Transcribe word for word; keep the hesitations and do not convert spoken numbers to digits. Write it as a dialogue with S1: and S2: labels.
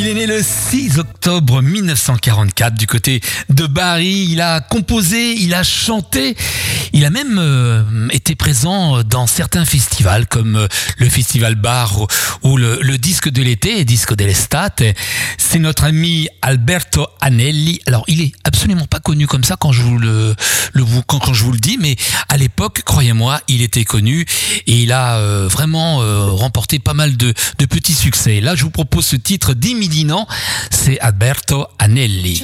S1: Il est né le six octobre mille neuf cent quarante-quatre du côté de Bari. Il a composé, il a chanté, il a même euh, été présent dans certains festivals comme euh, le Festival Bar ou, ou le, le Disque de l'été, Disco dell'estate. C'est notre ami Alberto Anelli. Alors, il est absolument pas connu comme ça quand je vous le, le vous, quand, quand je vous le dis, mais à l'époque, croyez-moi, il était connu et il a euh, vraiment euh, remporté pas mal de, de petits succès. Là, je vous propose ce titre d'Imidino, c'est Alberto Anelli.